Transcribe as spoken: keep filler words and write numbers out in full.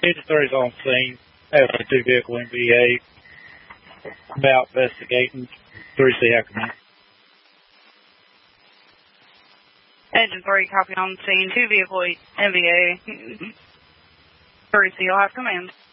Agent three is on scene. Have a two-vehicle M V A. About investigating. three C have command. Agent three, copy on scene. Two-vehicle M V A. three C will have command.